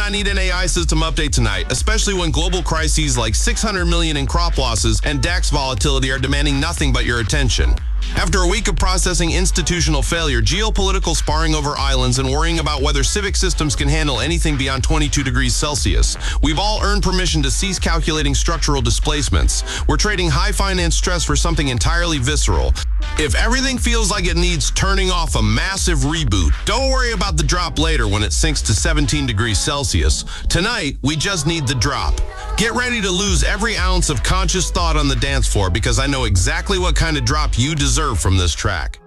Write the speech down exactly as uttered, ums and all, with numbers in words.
not need an A I system update tonight, especially when global crises like six hundred million in crop losses and DAX volatility are demanding nothing but your attention. After a week of processing institutional failure, geopolitical sparring over islands, and worrying about whether civic systems can handle anything beyond twenty-two degrees Celsius, we've all earned permission to cease calculating structural displacements. We're trading high finance stress for something entirely visceral. If everything feels like it needs turning off a massive reboot, don't worry about the drop later when it sinks to seventeen degrees Celsius. Tonight, we just need the drop. Get ready to lose every ounce of conscious thought on the dance floor, because I know exactly what kind of drop you deserve from this track.